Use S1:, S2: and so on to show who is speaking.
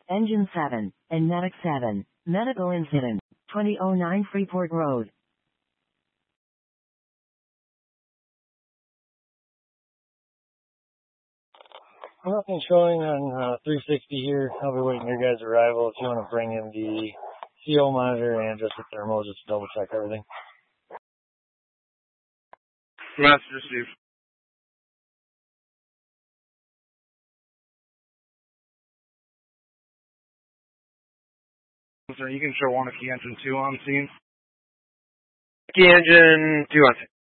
S1: Engine 7, and Medic 7, medical incident, 2009 Freeport Road.
S2: Nothing showing on 360 here. I'll be waiting your guys' arrival. If you want to bring in the CO monitor and just the thermal, just to double check everything.
S3: Message received. So you can show one of key engine 2 on the scene.
S4: Key engine 2 on scene.